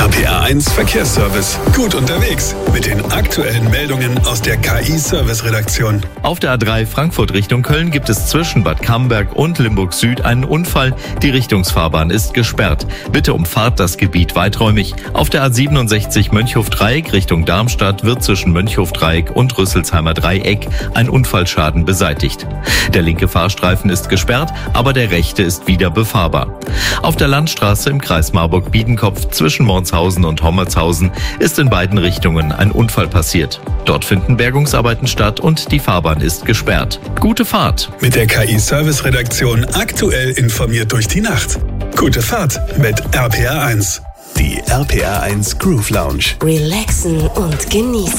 RPR1 Verkehrsservice. Gut unterwegs mit den aktuellen Meldungen aus der KI-Service-Redaktion. Auf der A3 Frankfurt Richtung Köln gibt es zwischen Bad Camberg und Limburg Süd einen Unfall. Die Richtungsfahrbahn ist gesperrt. Bitte umfahrt das Gebiet weiträumig. Auf der A67 Mönchhof-Dreieck Richtung Darmstadt wird zwischen Mönchhof-Dreieck und Rüsselsheimer Dreieck ein Unfallschaden beseitigt. Der linke Fahrstreifen ist gesperrt, aber der rechte ist wieder befahrbar. Auf der Landstraße im Kreis Marburg-Biedenkopf zwischen Mornshausen und Hommertshausen ist in beiden Richtungen ein Unfall passiert. Dort finden Bergungsarbeiten statt und die Fahrbahn ist gesperrt. Gute Fahrt! Mit der KI-Service-Redaktion aktuell informiert durch die Nacht. Gute Fahrt mit RPR1. Die RPR1 Groove Lounge. Relaxen und genießen.